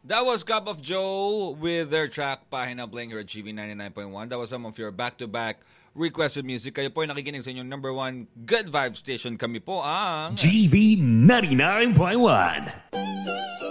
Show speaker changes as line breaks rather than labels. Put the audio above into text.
That was Cup of Joe with their track Pahina playing here at GV 99.1. That was some of your back-to-back requested music. Kayo po ay nakikinig sa inyong number one good vibe station. Kami po ang
GV 99.1.